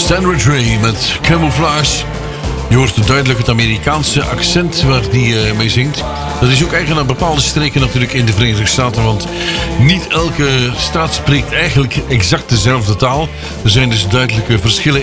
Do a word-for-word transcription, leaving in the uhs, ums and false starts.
Standard Ray met Camouflage. Je hoort duidelijk het Amerikaanse accent waar die uh, mee zingt. Dat is ook eigen aan bepaalde streken natuurlijk in de Verenigde Staten. Want niet elke staat spreekt eigenlijk exact dezelfde taal. Er zijn dus duidelijke verschillen